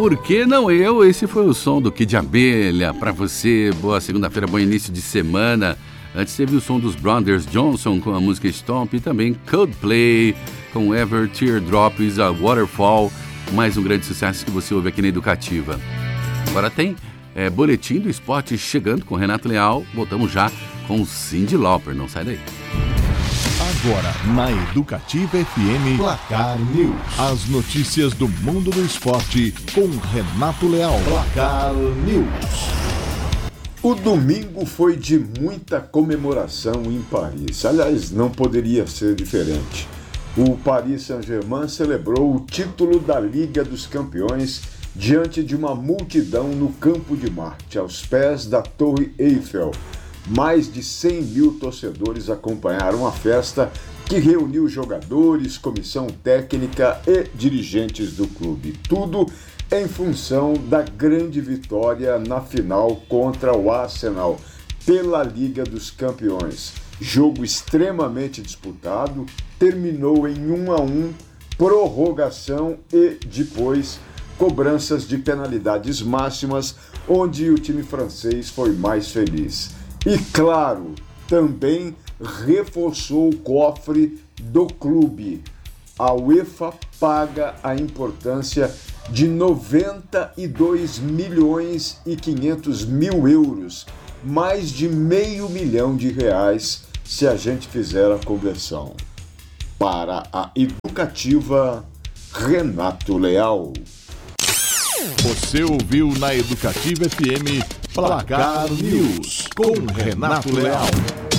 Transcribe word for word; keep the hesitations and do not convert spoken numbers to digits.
Por que não eu? Esse foi o som do Kid Abelha pra você. Boa segunda-feira, bom início de semana. Antes teve o som dos Brothers Johnson com a música Stomp e também Coldplay com Ever Teardrop is a Waterfall. Mais um grande sucesso que você ouve aqui na Educativa. Agora tem é, Boletim do Esporte chegando com Renato Leal. Voltamos já com Cyndi Lauper. Não sai daí. Agora, na Educativa F M, Placar News. As notícias do mundo do esporte com Renato Leal. Placar News. O domingo foi de muita comemoração em Paris. Aliás, não poderia ser diferente. O Paris Saint-Germain celebrou o título da Liga dos Campeões diante de uma multidão no Campo de Marte, aos pés da Torre Eiffel. Mais de cem mil torcedores acompanharam a festa que reuniu jogadores, comissão técnica e dirigentes do clube. Tudo em função da grande vitória na final contra o Arsenal pela Liga dos Campeões. Jogo extremamente disputado, terminou em um a um, prorrogação e depois cobranças de penalidades máximas, onde o time francês foi mais feliz. E claro, também reforçou o cofre do clube. A UEFA paga a importância de noventa e dois milhões e quinhentos mil euros, mais de meio milhão de reais, se a gente fizer a conversão. Para a Educativa, Renato Leal. Você ouviu na Educativa F M Placar News com Renato Leal.